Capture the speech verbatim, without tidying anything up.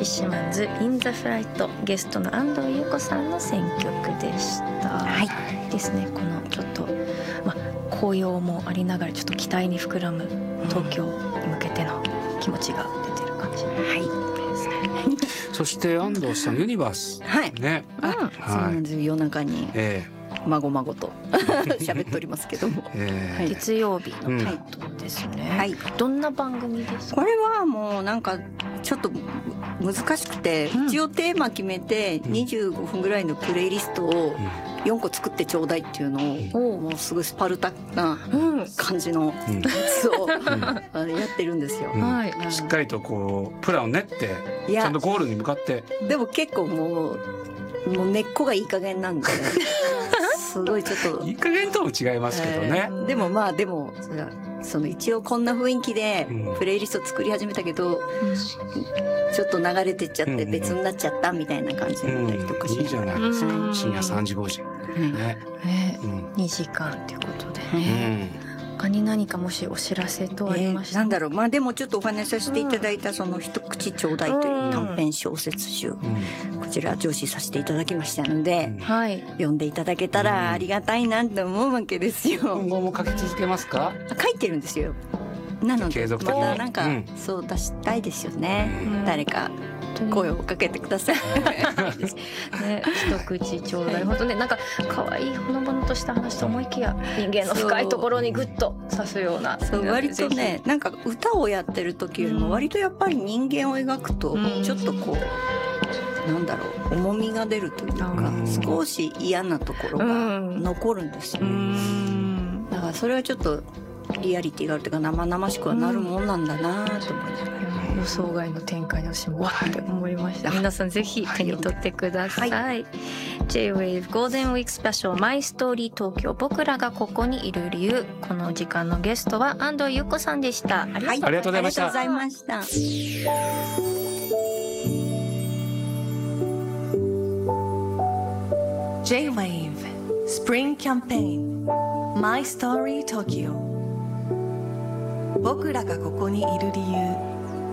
ィッシュマンズインザフライト、ゲストの安藤優子さんの選曲でした。はいですね。このちょっと、まあ、紅葉もありながらちょっと期待に膨らむ東京に向けての気持ちが出てる感じ、はいですね。 そして安藤さんユニバース、 はいね、 うん、はい、そうなんですよ。夜中に、えーまごまごと喋っておりますけども、 えーはい、月曜日のタイトルですね、うん、はい、どんな番組ですか？ これはもうなんかちょっと難しくて、うん、一応テーマ決めてにじゅうごふんぐらいのプレイリストをよんこ作ってちょうだいっていうのを、うん、もうすごいスパルタな感じのやつを、うん、やってるんですよ、 うんはい、しっかりとこうプランを練ってちゃんとゴールに向かって。 でも結構もうもう根っこがいい加減なんですごいちょっといい加減とも違いますけどね、 えー、でもまあでもその一応こんな雰囲気でプレイリスト作り始めたけど、うん、ちょっと流れてっちゃって別になっちゃったみたいな感じだったりとかして、うん、 いいじゃないですか、うん、深夜さんじごじ、うんねねうん、にじかんっていうことでね、うん他に何かもしお知らせとありました、 えー、なんだろう、まあでもちょっとお話しさせていただいたその一口ちょうだいという短編小説集、うん、こちら上司させていただきましたので、うん、読んでいただけたらありがたいなって思うわけですよ。 今後も書き続けますか？ 書いてるんんですよ。なのでまたなんか、うん、そう出したいですよね、うん、誰か声をかけてくださいね、一口ちょうだい、はい、本当ね、なんか可愛いほのぼのとした話と思いきや人間の深いところにグッと刺すような、 そう割とね、なんか歌をやってる時よりも割とやっぱり人間を描くとちょっとこう、うん、なんだろう、重みが出るというか、うん、少し嫌なところが残るんですよ、うん、だからそれはちょっとリアリティがあるというか生々しくはなるもんなんだなと思いながら、 うん、予想外の展開の私もわって思いました。皆さんぜひ手に取ってください、はい、J-Wave ゴールデンウィークスペシャルマイストーリー東京、僕らがここにいる理由。この時間のゲストは安藤優子さんでした。ありがとうございました、 はい、ありがとうございました。 J-Wave Spring Campaign My Story Tokyo、僕らがここにいる理由。